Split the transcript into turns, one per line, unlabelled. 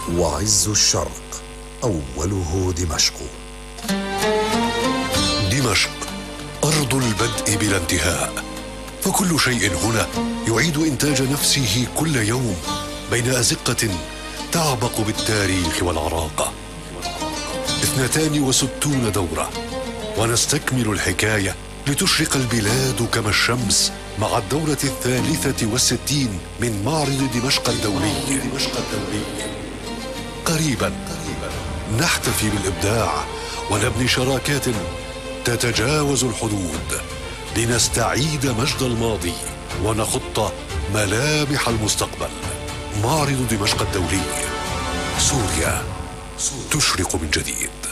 وعز الشرق أوله دمشق.
دمشق أرض البدء بلا انتهاء، فكل شيء هنا يعيد إنتاج نفسه كل يوم بين أزقة تعبق بالتاريخ والعراقة. 62 دورة ونستكمل الحكاية لتشرق البلاد كما الشمس مع الدورة 63 من معرض دمشق الدولي. قريبا نحتفي بالإبداع ونبني شراكات تتجاوز الحدود لنستعيد مجد الماضي ونخط ملامح المستقبل. معرض دمشق الدولي، سوريا تشرق من جديد.